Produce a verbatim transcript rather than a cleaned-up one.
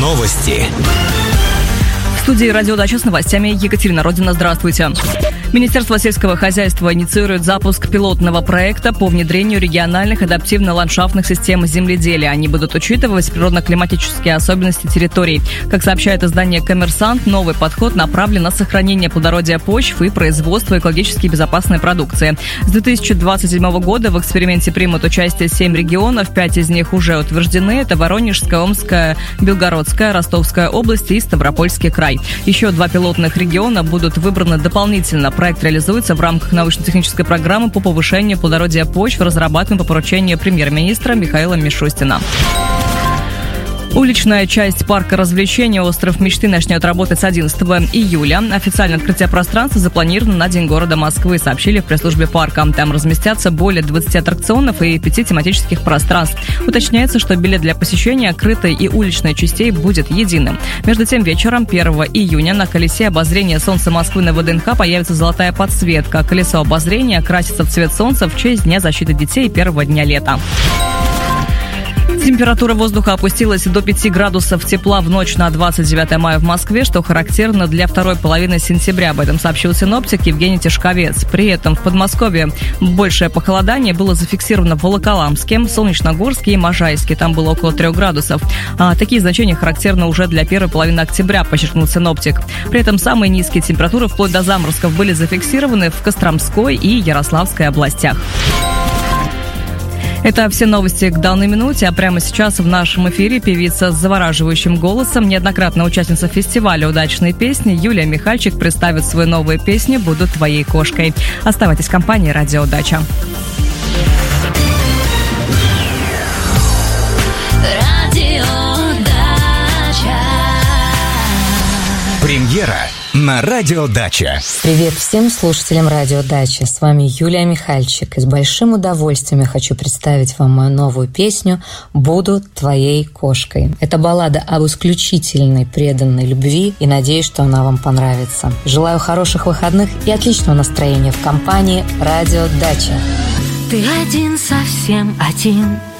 Новости. В студии «Радио Дача» с новостями Екатерина Родина. Здравствуйте. Министерство сельского хозяйства инициирует запуск пилотного проекта по внедрению региональных адаптивно-ландшафтных систем земледелия. Они будут учитывать природно-климатические особенности территорий. Как сообщает издание «Коммерсант», новый подход направлен на сохранение плодородия почв и производство экологически безопасной продукции. С две тысячи двадцать седьмого года в эксперименте примут участие семь регионов, пять из них уже утверждены. Это Воронежская, Омская, Белгородская, Ростовская области и Ставропольский край. Еще два пилотных региона будут выбраны дополнительно. Проект реализуется в рамках научно-технической программы по повышению плодородия почв, разрабатываемой по поручению премьер-министра Михаила Мишустина. Уличная часть парка развлечений «Остров мечты» начнет работать с одиннадцатого июля. Официальное открытие пространства запланировано на День города Москвы, сообщили в пресс-службе парка. Там разместятся более двадцати аттракционов и пяти тематических пространств. Уточняется, что билет для посещения открытой и уличной частей будет единым. Между тем, вечером первого июня на колесе обозрения солнца Москвы на ВДНХ появится золотая подсветка. Колесо обозрения красится в цвет солнца в честь Дня защиты детей первого дня лета. Температура воздуха опустилась до пяти градусов тепла в ночь на двадцать девятое мая в Москве, что характерно для второй половины сентября. Об этом сообщил синоптик Евгений Тишковец. При этом в Подмосковье большее похолодание было зафиксировано в Волоколамске, Солнечногорске и Можайске. Там было около трех градусов. А такие значения характерны уже для первой половины октября, подчеркнул синоптик. При этом самые низкие температуры вплоть до заморозков были зафиксированы в Костромской и Ярославской областях. Это все новости к данной минуте, а прямо сейчас в нашем эфире певица с завораживающим голосом, неоднократная участница фестиваля «Удачные песни» Юлия Михальчик представит свою новую песню «Буду твоей кошкой». Оставайтесь в компании «Радио Дача». Премьера на «Радио Дача». Привет всем слушателям «Радио Дача». С вами Юлия Михальчик. И с большим удовольствием я хочу представить вам мою новую песню «Буду твоей кошкой». Это баллада об исключительной преданной любви, и надеюсь, что она вам понравится. Желаю хороших выходных и отличного настроения в компании «Радио Дача». Ты один, совсем один,